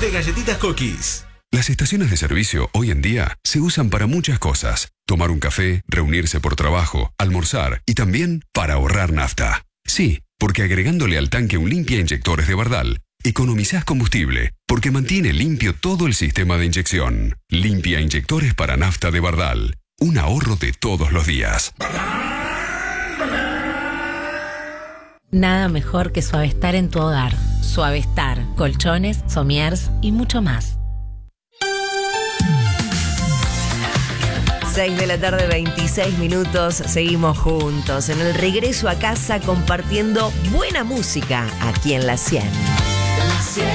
de galletitas Cookies. Las estaciones de servicio hoy en día se usan para muchas cosas. Tomar un café, reunirse por trabajo, almorzar y también para ahorrar nafta. Sí, porque agregándole al tanque un limpia inyectores de Bardal, economizás combustible, porque mantiene limpio todo el sistema de inyección. Limpia inyectores para nafta de Bardal. Un ahorro de todos los días. Nada mejor que Suavestar en tu hogar. Suavestar, colchones, somiers y mucho más. 6 de la tarde, 26 minutos. Seguimos juntos en el regreso a casa compartiendo buena música aquí en La 100. La 100.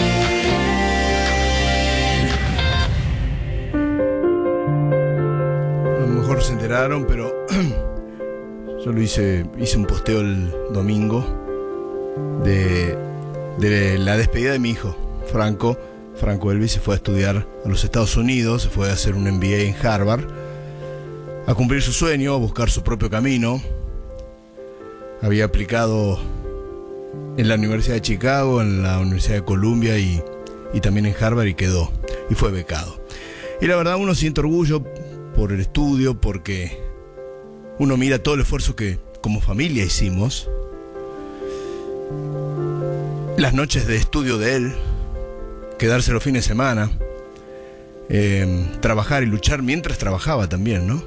A lo mejor se enteraron, pero yo hice un posteo el domingo de la despedida de mi hijo, Franco. Franco Elvis se fue a estudiar a los Estados Unidos, se fue a hacer un MBA en Harvard, a cumplir su sueño, a buscar su propio camino. Había aplicado en la Universidad de Chicago, en la Universidad de Columbia y también en Harvard y quedó, y fue becado. Y la verdad uno siente orgullo por el estudio, porque uno mira todo el esfuerzo que como familia hicimos, las noches de estudio de él, quedarse los fines de semana, trabajar y luchar mientras trabajaba también, ¿no?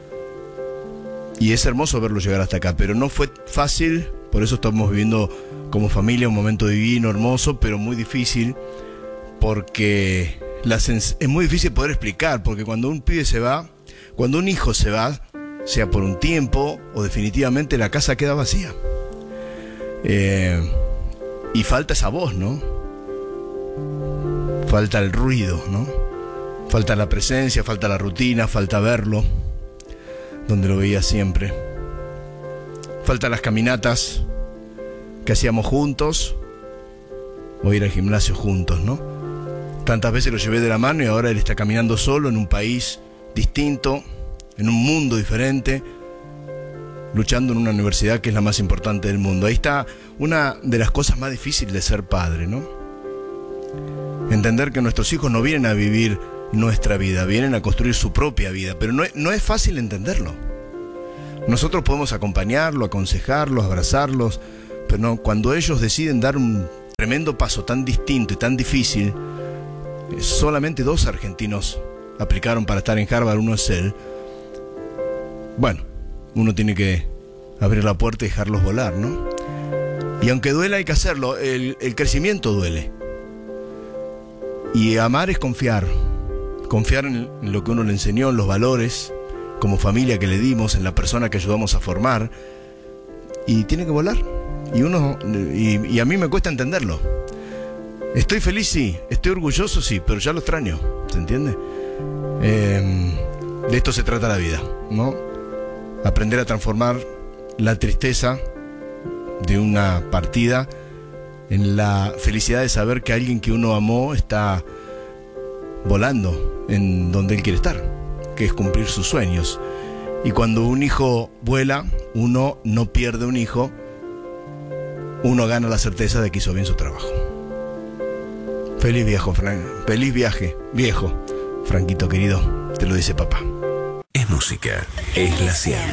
Y es hermoso verlo llegar hasta acá, pero no fue fácil. Por eso estamos viviendo como familia un momento divino, hermoso, pero muy difícil, porque es muy difícil poder explicar, porque cuando un pibe se va, cuando un hijo se va, sea por un tiempo o definitivamente, la casa queda vacía. Y falta esa voz, ¿no? Falta el ruido, ¿no? Falta la presencia, falta la rutina, falta verlo donde lo veía siempre. Falta las caminatas que hacíamos juntos o ir al gimnasio juntos, ¿no? Tantas veces lo llevé de la mano y ahora él está caminando solo en un país distinto, en un mundo diferente, luchando en una universidad que es la más importante del mundo. Ahí está una de las cosas más difíciles de ser padre, ¿no? Entender que nuestros hijos no vienen a vivir nuestra vida, vienen a construir su propia vida, pero no es fácil entenderlo. Nosotros podemos acompañarlo, aconsejarlos, abrazarlos, pero no, cuando ellos deciden dar un tremendo paso tan distinto y tan difícil. Solamente 2 argentinos aplicaron para estar en Harvard, uno es él. Bueno, uno tiene que abrir la puerta y dejarlos volar, ¿no? Y aunque duela, hay que hacerlo. El crecimiento duele. Y amar es confiar en lo que uno le enseñó, en los valores, como familia que le dimos, en la persona que ayudamos a formar. Y tiene que volar. Y a mí me cuesta entenderlo. Estoy feliz, sí. Estoy orgulloso, sí. Pero ya lo extraño. ¿Se entiende? De esto se trata la vida, ¿no? Aprender a transformar la tristeza de una partida en la felicidad de saber que alguien que uno amó está volando en donde él quiere estar, que es cumplir sus sueños. Y cuando un hijo vuela, uno no pierde un hijo, uno gana la certeza de que hizo bien su trabajo. Feliz viaje, viejo. Franquito querido, te lo dice papá. Es música, es La 100.